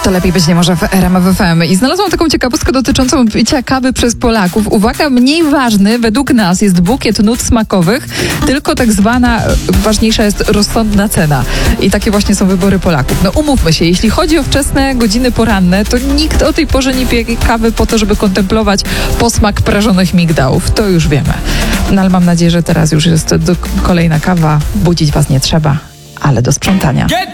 To lepiej być nie może w RMF FM. I znalazłam taką ciekawostkę dotyczącą picia kawy przez Polaków. Uwaga, mniej ważny według nas jest bukiet nut smakowych, tylko tak zwana ważniejsza jest rozsądna cena. I takie właśnie są wybory Polaków. No umówmy się, jeśli chodzi o wczesne godziny poranne, to nikt o tej porze nie pije kawy po to, żeby kontemplować posmak prażonych migdałów. To już wiemy. No ale mam nadzieję, że teraz już jest kolejna kawa. Budzić was nie trzeba, ale do sprzątania.